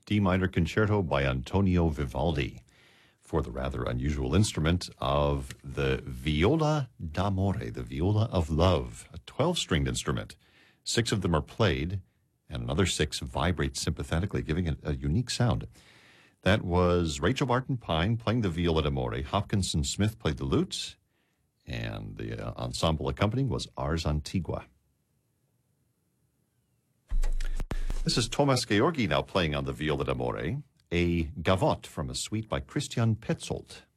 D minor concerto by Antonio Vivaldi for the rather unusual instrument of the viola d'amore, the viola of love, a 12-stringed instrument. 6 of them are played, and another 6 vibrate sympathetically, giving it a unique sound. That was Rachel Barton Pine playing the viola d'amore. Hopkinson Smith played the lute, and the ensemble accompanying was Ars Antigua. This is Thomas Georgi now playing on the viola d'amore, a gavotte from a suite by Christian Petzold.